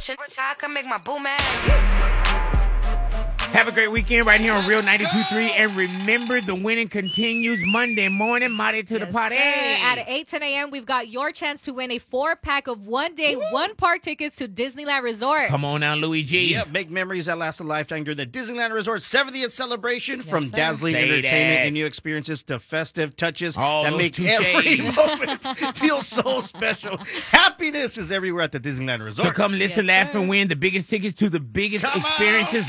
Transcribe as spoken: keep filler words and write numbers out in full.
I can make my boo mad. Have a great weekend right here on Real ninety-two point three. And remember, the winning continues Monday morning. Marty to yes, the party. Sir. At eight ten a.m., we've got your chance to win a four-pack of one-day, one-park tickets to Disneyland Resort. Come on now, Louis G. Yep, make memories that last a lifetime during the Disneyland Resort seventieth celebration. Yes, From sir. dazzling Say entertainment that. and new experiences to festive touches All that those make touches. every moment feel so special. Happiness is everywhere at the Disneyland Resort. So come listen, Yes, laugh, sir. and win the biggest tickets to the biggest Come on. experiences